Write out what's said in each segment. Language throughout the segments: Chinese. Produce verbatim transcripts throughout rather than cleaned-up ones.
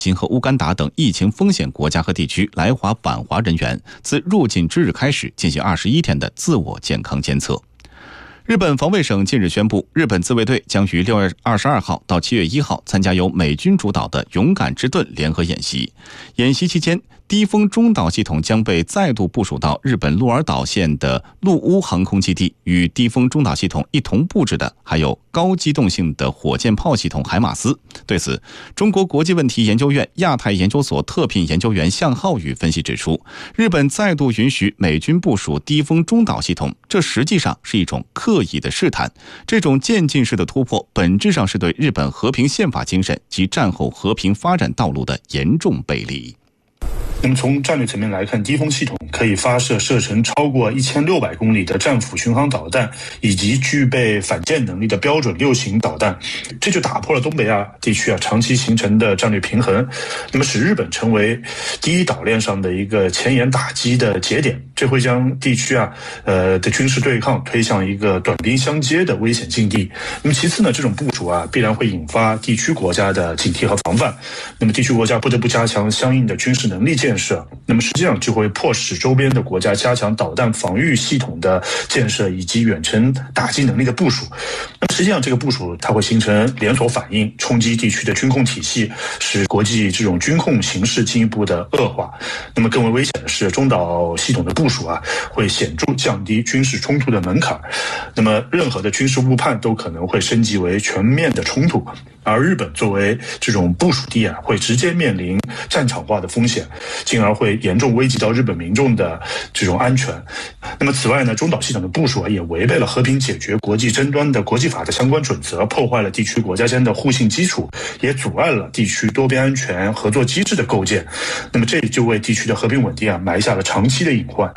新和乌干达等疫情风险国家和地区来华返华人员自入境之日开始进行二十一天的自我健康监测。日本防卫省近日宣布，日本自卫队将于六月二十二号到七月一号参加由美军主导的勇敢之盾联合演习。演习期间，低风中导系统将被再度部署到日本鹿儿岛县的陆屋航空基地，与低风中导系统一同布置的还有高机动性的火箭炮系统海马斯。对此，中国国际问题研究院亚太研究所特聘研究员向浩宇分析指出，日本再度允许美军部署低风中导系统，这实际上是一种刻意的试探。这种渐进式的突破本质上是对日本和平宪法精神及战后和平发展道路的严重背离。 那么从战略层面来看，低风系统可以发射射程超过一千六百公里的战斧巡航导弹，以及具备反舰能力的标准六型导弹，这就打破了东北亚地区啊长期形成的战略平衡，那么使日本成为第一岛链上的一个前沿打击的节点，这会将地区啊呃的军事对抗推向一个短兵相接的危险境地。那么其次呢，这种部署啊必然会引发地区国家的警惕和防范，那么地区国家不得不加强相应的军事能力建设，那么实际上就会迫使周边的国家加强导弹防御系统的建设以及远程打击能力的部署。那么实际上这个部署它会形成连锁反应，冲击地区的军控体系，使国际这种军控形势进一步的恶化。那么更为危险的是，中导系统的部署啊会显著降低军事冲突的门槛，那么任何的军事误判都可能会升级为全面的冲突，而日本作为这种部署地啊，会直接面临战场化的风险，进而会严重危及到日本民众的这种安全。那么此外呢，中导系统的部署啊，也违背了和平解决国际争端的国际法的相关准则，破坏了地区国家间的互信基础，也阻碍了地区多边安全合作机制的构建。那么这就为地区的和平稳定啊埋下了长期的隐患。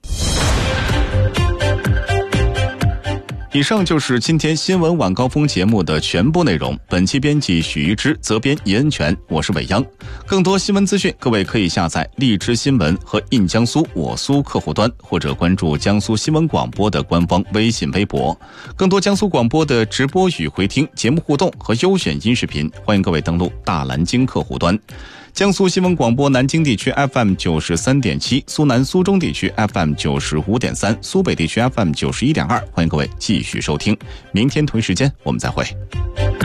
以上就是今天新闻晚高峰节目的全部内容。本期编辑许一之，责编严恩全，我是伟央。更多新闻资讯，各位可以下载荔枝新闻和印江苏我苏客户端，或者关注江苏新闻广播的官方微信微博。更多江苏广播的直播与回听、节目互动和优选音视频，欢迎各位登录大蓝鲸客户端。江苏新闻广播南京地区 F M 九十三点七，苏南苏中地区 F M 九十五点三，苏北地区 F M 九十一点二，欢迎各位继续收听。明天同一时间我们再会。